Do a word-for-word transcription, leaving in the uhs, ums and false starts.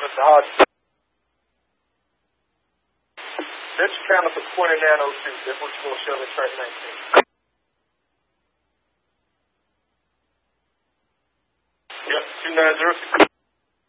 Mister Hodgson. This channel for twenty nine oh two. That's what you're going to show me track nineteen. Yep, two nine zero six.